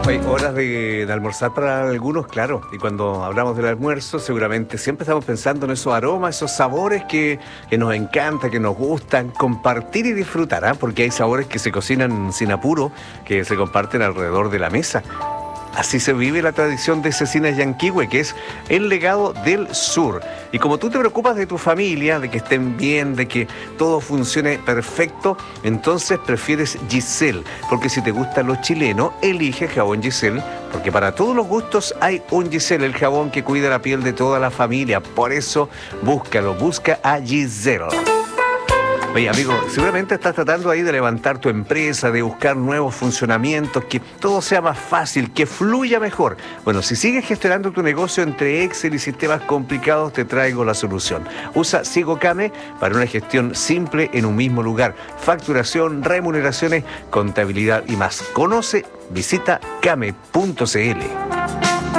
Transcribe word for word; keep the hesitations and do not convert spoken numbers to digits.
Hay horas de, de almorzar para algunos, claro, y cuando hablamos del almuerzo seguramente siempre estamos pensando en esos aromas, esos sabores que, que nos encanta, que nos gustan, compartir y disfrutar, ¿eh? Porque hay sabores que se cocinan sin apuro, que se comparten alrededor de la mesa. Así se vive la tradición de Cecinas Llanquihue, que es el legado del sur. Y como tú te preocupas de tu familia, de que estén bien, de que todo funcione perfecto, entonces prefieres Giselle. Porque si te gustan los chilenos, elige jabón Giselle, porque para todos los gustos hay un Giselle, el jabón que cuida la piel de toda la familia. Por eso, búscalo, busca a Giselle. Oye, amigo, seguramente estás tratando ahí de levantar tu empresa, de buscar nuevos funcionamientos, que todo sea más fácil, que fluya mejor. Bueno, si sigues gestionando tu negocio entre Excel y sistemas complicados, te traigo la solución. Usa SigoCame para una gestión simple en un mismo lugar. Facturación, remuneraciones, contabilidad y más. Conoce, visita came punto cl.